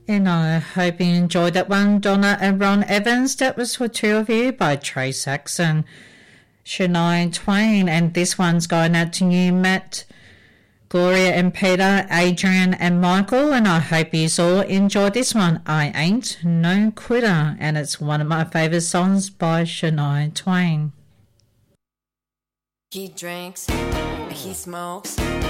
And I hope you enjoyed that one, Donna and Ron Evans. That was for two of you by Trey Saxon, Shania Twain. And this one's going out to you, Matt, Gloria and Peter, Adrian and Michael. And I hope you all enjoyed this one, I Ain't No Quitter. And it's one of my favourite songs by Shania Twain. He drinks, he smokes,